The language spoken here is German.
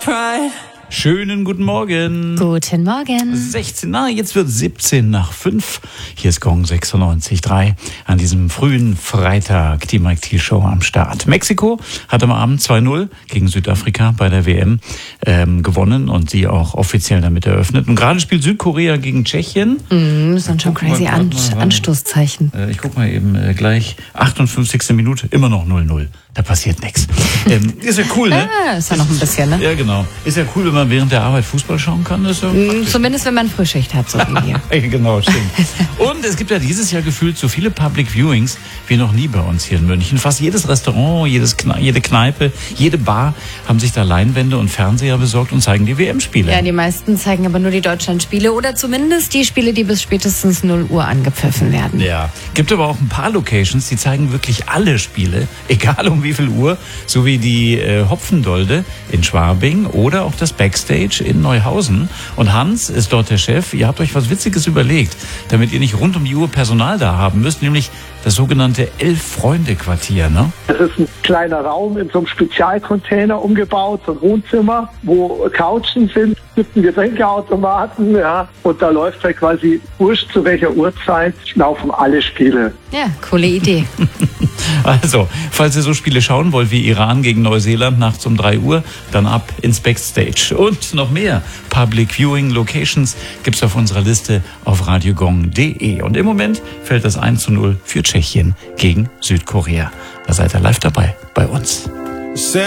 pride. Schönen guten Morgen. Guten Morgen. 16, jetzt wird 17 nach 5. Hier ist Gong 96.3 an diesem frühen Freitag, die Mike Thiel Show am Start. Mexiko hat am Abend 2-0 gegen Südafrika bei der WM gewonnen und sie auch offiziell damit eröffnet. Und gerade spielt Südkorea gegen Tschechien. Das sind schon crazy Anstoßzeichen. Ich guck mal eben gleich, 58. Minute, immer noch 0-0. Da passiert nichts. Ist ja cool, ne? Ist ja noch ein bisschen, ne? Ja, genau. Ist ja cool, wenn man während der Arbeit Fußball schauen kann. Das ist ja Zumindest, wenn man Frühschicht hat, so wie wir. Ja, genau, stimmt. Und es gibt ja dieses Jahr gefühlt so viele Public Viewings wie noch nie bei uns hier in München. Fast jedes Restaurant, jede Kneipe, jede Bar haben sich da Leinwände und Fernseher besorgt und zeigen die WM-Spiele. Ja, die meisten zeigen aber nur die Deutschland-Spiele oder zumindest die Spiele, die bis spätestens 0 Uhr angepfiffen werden. Ja, gibt aber auch ein paar Locations, die zeigen wirklich alle Spiele, egal um wie viel Uhr, so wie die Hopfendolde in Schwabing oder auch das Backstage in Neuhausen. Und Hans ist dort der Chef. Ihr habt euch was Witziges überlegt, damit ihr nicht rund um die Uhr Personal da haben müsst, nämlich das sogenannte 11-Freunde-Quartier, ne? Das ist ein kleiner Raum in so einem Spezialcontainer umgebaut, so ein Wohnzimmer, wo Couchen sind, gibt einen Getränkeautomaten, ja, und da läuft halt quasi wurscht zu welcher Uhrzeit, laufen alle Spiele. Ja, coole Idee. Also, falls ihr so Spiele schauen wollt wie Iran gegen Neuseeland nachts um 3 Uhr, dann ab ins Backstage. Und noch mehr Public Viewing Locations gibt's auf unserer Liste auf radiogong.de. Und im Moment fällt das 1-0 für Tschechien gegen Südkorea. Da seid ihr live dabei bei uns.